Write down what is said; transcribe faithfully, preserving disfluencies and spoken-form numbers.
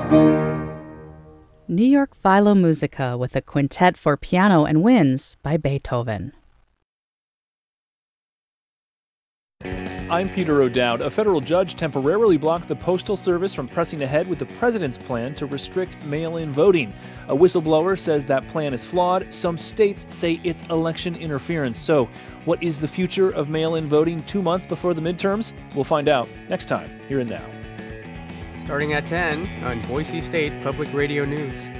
New York Philumusica with a quintet for piano and winds by Beethoven. I'm Peter O'Dowd. A federal judge temporarily blocked the Postal Service from pressing ahead with the president's plan to restrict mail-in voting. A whistleblower says that plan is flawed. Some states say it's election interference. So, what is the future of mail-in voting two months before the midterms? We'll find out next time here and now. Starting at ten on Boise State Public Radio News.